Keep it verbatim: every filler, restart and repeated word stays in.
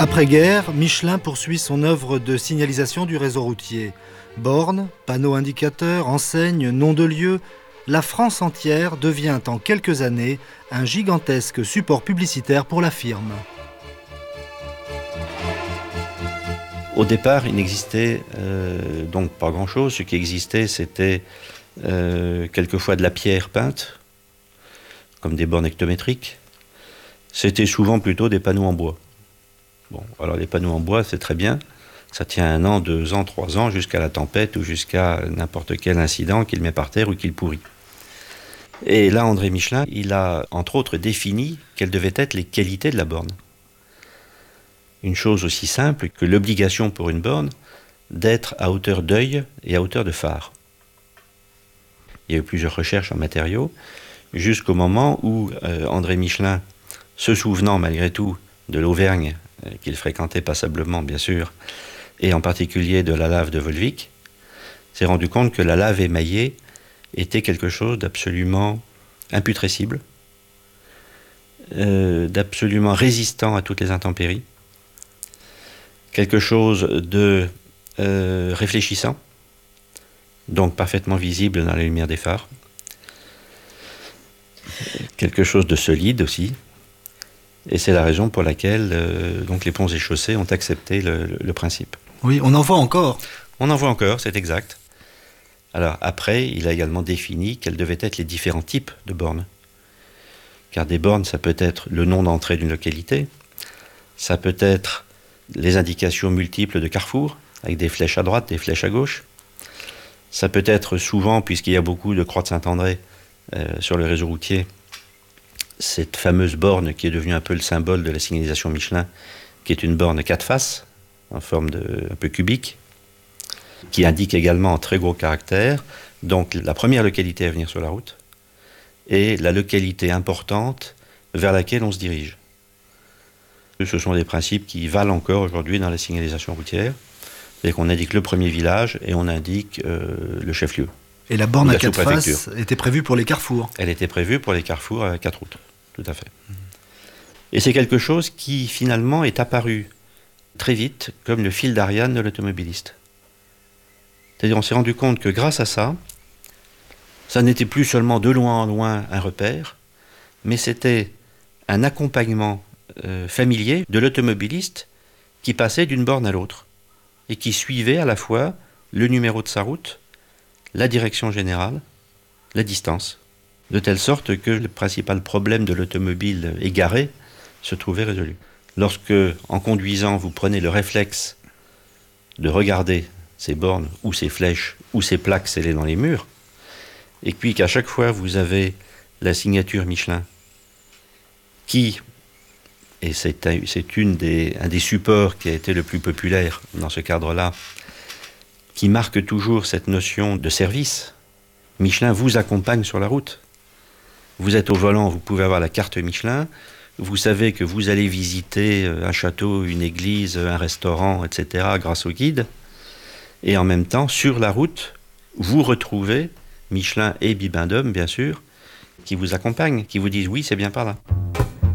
Après-guerre, Michelin poursuit son œuvre de signalisation du réseau routier. Bornes, panneaux indicateurs, enseignes, noms de lieux, la France entière devient en quelques années un gigantesque support publicitaire pour la firme. Au départ, il n'existait euh, donc pas grand-chose. Ce qui existait, c'était euh, quelquefois de la pierre peinte, comme des bornes hectométriques. C'était souvent plutôt des panneaux en bois. Bon, alors les panneaux en bois, c'est très bien. Ça tient un an, deux ans, trois ans, jusqu'à la tempête ou jusqu'à n'importe quel incident qu'il met par terre ou qu'il pourrit. Et là, André Michelin, il a entre autres défini quelles devaient être les qualités de la borne. Une chose aussi simple que l'obligation pour une borne d'être à hauteur d'œil et à hauteur de phare. Il y a eu plusieurs recherches en matériaux, jusqu'au moment où euh, André Michelin, se souvenant malgré tout de l'Auvergne, euh, qu'il fréquentait passablement bien sûr, et en particulier de la lave de Volvic, s'est rendu compte que la lave émaillée était quelque chose d'absolument imputrescible, euh, d'absolument résistant à toutes les intempéries, quelque chose de euh, réfléchissant, donc parfaitement visible dans la lumière des phares, quelque chose de solide aussi, et c'est la raison pour laquelle euh, donc les ponts et chaussées ont accepté le, le, le principe. Oui, on en voit encore. On en voit encore, c'est exact. Alors après, il a également défini quels devaient être les différents types de bornes. Car des bornes, ça peut être le nom d'entrée d'une localité, ça peut être les indications multiples de carrefour, avec des flèches à droite, des flèches à gauche. Ça peut être souvent, puisqu'il y a beaucoup de croix de Saint-André euh, sur le réseau routier, cette fameuse borne qui est devenue un peu le symbole de la signalisation Michelin, qui est une borne quatre faces, en forme de, un peu cubique, qui indique également en très gros caractères, donc la première localité à venir sur la route, et la localité importante vers laquelle on se dirige. Ce sont des principes qui valent encore aujourd'hui dans la signalisation routière. C'est qu'on indique le premier village et on indique euh, le chef-lieu. Et la borne à quatre faces était prévue pour les carrefours. Elle était prévue pour les carrefours à quatre routes, tout à fait. Mmh. Et c'est quelque chose qui finalement est apparu très vite comme le fil d'Ariane de l'automobiliste. C'est-à-dire on s'est rendu compte que grâce à ça, ça n'était plus seulement de loin en loin un repère, mais c'était un accompagnement euh, familier de l'automobiliste qui passait d'une borne à l'autre et qui suivait à la fois le numéro de sa route, la direction générale, la distance, de telle sorte que le principal problème de l'automobile égaré se trouvait résolu. Lorsque, en conduisant, vous prenez le réflexe de regarder ces bornes ou ces flèches ou ces plaques scellées dans les murs, et puis qu'à chaque fois vous avez la signature Michelin qui, et c'est, un, c'est une des, un des supports qui a été le plus populaire dans ce cadre-là, qui marque toujours cette notion de service. Michelin vous accompagne sur la route. Vous êtes au volant, vous pouvez avoir la carte Michelin, vous savez que vous allez visiter un château, une église, un restaurant, et cetera grâce au guide. Et en même temps, sur la route, vous retrouvez Michelin et Bibendum, bien sûr, qui vous accompagnent, qui vous disent « oui, c'est bien par là ».